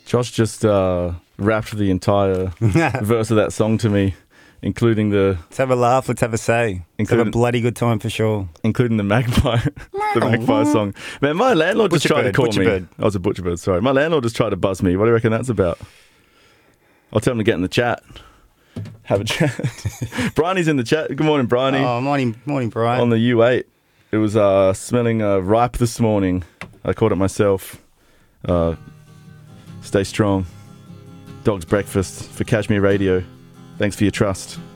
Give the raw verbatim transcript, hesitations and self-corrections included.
Josh just uh, rapped the entire verse of that song to me, including the... Let's have a laugh, let's have a say. Let's have a bloody good time for sure. Including the Magpie, the Magpie song. Man, my landlord just tried Butcherbird, to call me. Butcherbird. I was a Butcherbird, sorry. My landlord just tried to buzz me. What do you reckon that's about? I'll tell him to get in the chat. Have a chat. Bryony's in the chat. Good morning, Bryony. Oh, morning, morning, Brian. On the U eight. It was uh, smelling uh, ripe this morning. I caught it myself. Uh, stay strong. Dog's breakfast for Cashmere Radio. Thanks for your trust.